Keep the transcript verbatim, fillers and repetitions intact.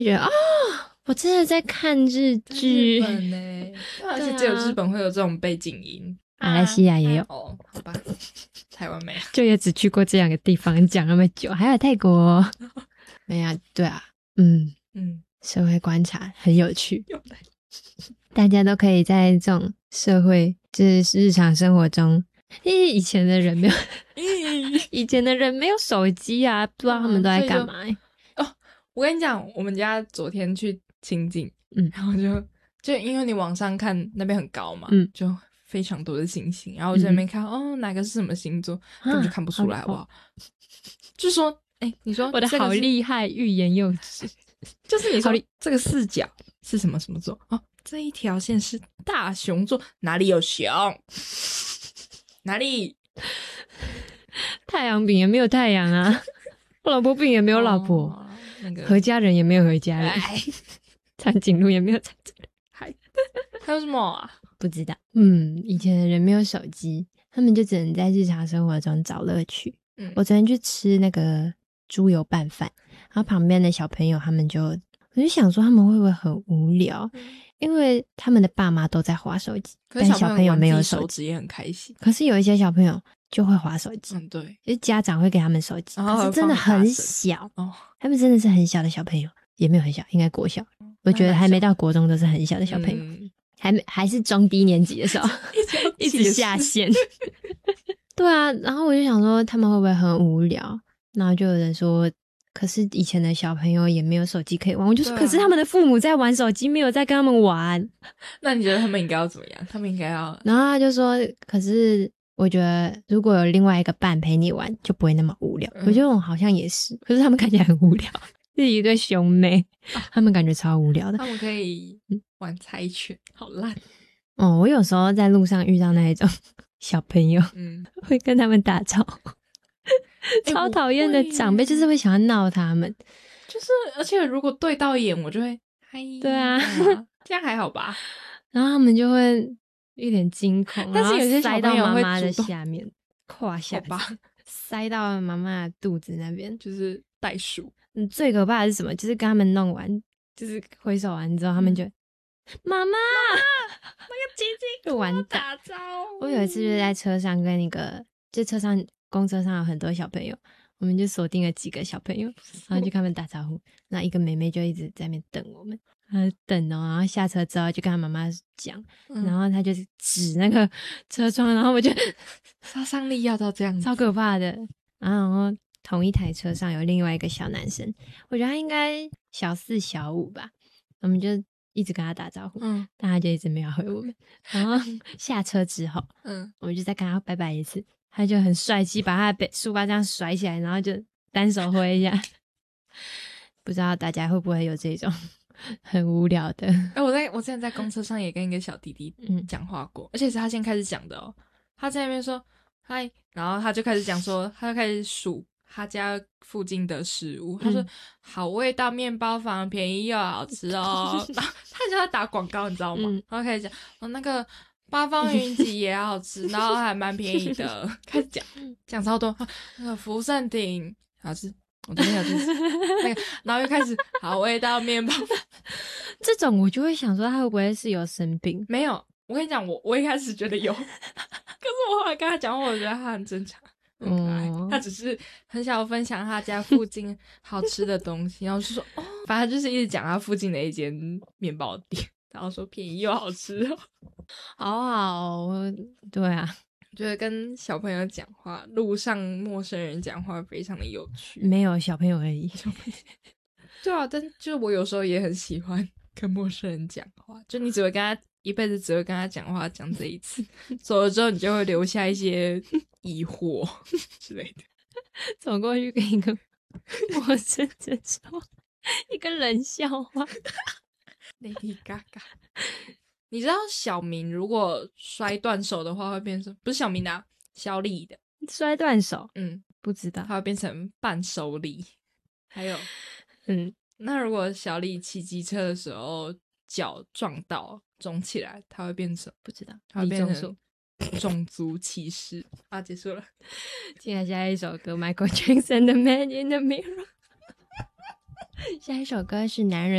就觉得哦，我真的在看日剧。 日本欸，而且只有日本会有这种背景音。 马来西亚也有。 哦，好吧，台湾没有， 就也只去过这两个地方，讲那么久，还有泰国。没呀，对啊，嗯嗯，社会观察很有趣，大家都可以在这种社会，就是日常生活中，因为以前的人没有，以前的人没有手机啊，不知道他们都在干嘛、欸。 哦，我跟你讲，我们家昨天去清境，嗯，然后就就因为你往上看那边很高嘛，嗯，就非常多的星星，然后我在那边看、嗯、哦，哪个是什么星座，根本就看不出来，好不好？就说，哎、欸，你说我的好厉害，欲言又止。 就是你说这个四角是什么什么座？哦，这一条线是大熊座，哪里有熊？哪里？ 太阳饼也没有太阳啊，老婆饼也没有老婆，哦那个、何家人也没有何家人，长颈鹿也没有长颈鹿， 还还有什么啊？ 不知道。嗯，以前的人没有手机，他们就只能在日常生活中找乐趣。嗯，我昨天去吃那个猪油拌饭，然后旁边的小朋友他们就，我就想说他们会不会很无聊，嗯、因为他们的爸妈都在滑手机，但小朋友没有手机也很开心。 可是有一些小朋友就会滑手机， 嗯，对， 就是家长会给他们手机，可是真的很小哦，他们真的是很小的小朋友，也没有很小，应该国小，嗯、我觉得还没到国中都是很小的小朋友，嗯、还没还是中低年级的时候，一直下线。对啊，然后我就想说他们会不会很无聊，然后就有人说可是以前的小朋友也没有手机可以玩，我就说、啊、可是他们的父母在玩手机，没有在跟他们玩。 那你觉得他们应该要怎么样？他们应该要， 然后他就说可是我觉得如果有另外一个伴陪你玩就不会那么无聊、嗯、我觉得我好像也是，可是他们看起来很无聊，是一对兄妹、啊、他们感觉超无聊的。 他们可以玩猜拳，好烂哦。我有时候在路上遇到那一种小朋友，嗯，会跟他们打招呼，超讨厌的长辈，就是会想要闹他们， 就是而且如果对到眼，我就会嗨， 对啊， 这样还好吧？ 然后他们就会一脸惊恐， 但是有些小朋友会塞到妈妈的下面，胯下吧，塞到妈妈的肚子那边， 就是袋鼠。 嗯，最可怕的是什么？就是跟他们弄完，就是挥手完之后，他们就。妈妈， 那个姐姐就完蛋打招呼。 我有一次就是在车上跟那个，就车上公车上有很多小朋友，我们就锁定了几个小朋友，然后就跟他们打招呼。那一个妹妹就一直在那边等我们，她等哦，然后下车之后就跟她妈妈讲、嗯，然后她就指那个车窗，然后我就杀伤力要到这样子， 超可怕的。然后同一台车上有另外一个小男生，我觉得他应该小四小五吧，我们就。一直跟他打招呼，嗯，但他就一直没有回我们。然后下车之后，嗯，我们就再跟他拜拜一次，他就很帅气，把他的书包这样甩起来，然后就单手挥一下。不知道大家会不会有这种很无聊的？ 哎、欸，我在我之前在公车上也跟一个小弟弟讲话过、嗯，而且是他先开始讲的哦。他在那边说嗨，然后他就开始讲说，他就开始数。他家附近的食物，他说、嗯、好味道面包房，便宜又好吃哦。然后他就在打广告，你知道吗？嗯、然后开始讲哦，那个八方云集也好吃，然后还蛮便宜的。开始讲讲超多，那个福盛鼎好吃，我昨天有吃那个，然后又开始好味道面包房。 这种我就会想说，他会不会是有生病？ 没有，我跟你讲，我我一开始觉得有，可是我后来跟他讲话，我觉得他很正常。很可爱、嗯，他只是很想要分享他家附近好吃的东西，然后就说哦，反正就是一直讲他附近的一间面包店，然后说便宜又好吃哦， 好好，对啊， 觉得跟小朋友讲话，路上陌生人讲话非常的有趣。 没有小朋友而已， 对啊，但就我有时候也很喜欢跟陌生人讲话，就你只会跟他一辈子只会跟他讲话，讲这一次，走了之后你就会留下一些疑惑之类的， 走过去跟一个陌生人说一个冷笑话。 Lady Gaga， 你知道小明如果摔断手的话会变成，不是小明的、啊，小李的摔断手， 嗯， 不知道， 他会变成半手李。还有， 嗯， 那如果小李骑机车的时候脚撞到肿起来，他会变成不知道， 他会变成种族歧视。啊，结束了。 接下来一首歌 ，Michael Jackson 的《Man in the Mirror》。 下一首歌是男人